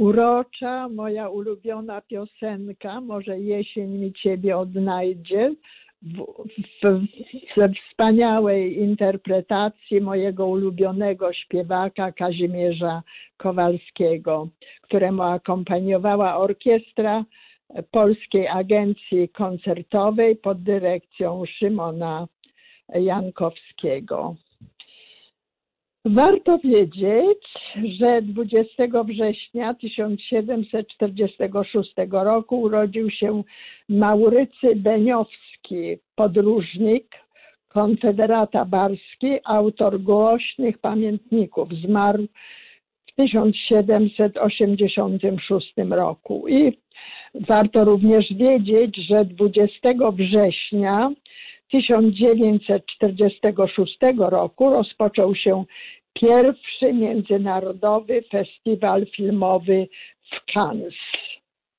urocza, moja ulubiona piosenka, może jesień mi ciebie odnajdzie, ze wspaniałej interpretacji mojego ulubionego śpiewaka Kazimierza Kowalskiego, któremu akompaniowała orkiestra Polskiej Agencji Koncertowej pod dyrekcją Szymona Jankowskiego. Warto wiedzieć, że 20 września 1746 roku urodził się Maurycy Beniowski, podróżnik, konfederata barski, autor głośnych pamiętników. Zmarł w 1786 roku. I warto również wiedzieć, że 20 września 1946 roku rozpoczął się pierwszy międzynarodowy festiwal filmowy w Cannes.